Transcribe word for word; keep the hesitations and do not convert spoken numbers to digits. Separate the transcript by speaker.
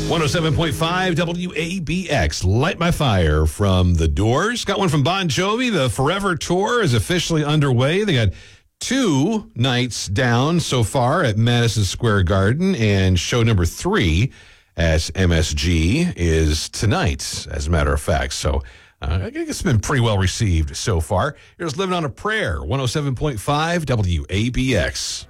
Speaker 1: one oh seven point five W A B X, Light My Fire from The Doors. Got one from Bon Jovi. The Forever Tour is officially underway. They got two nights down so far at Madison Square Garden, and show number three at M S G is tonight, as a matter of fact. So uh, I think it's been pretty well received so far. Here's Living on a Prayer, one oh seven point five W A B X.